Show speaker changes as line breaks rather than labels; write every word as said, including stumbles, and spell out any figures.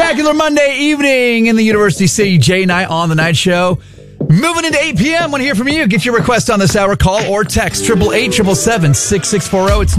spectacular Monday evening in the University City. Jay and I on the night show. Moving into eight p.m. Want to hear from you. Get your request on this hour. Call or text eight eight eight, seven seven, six six four zero. It's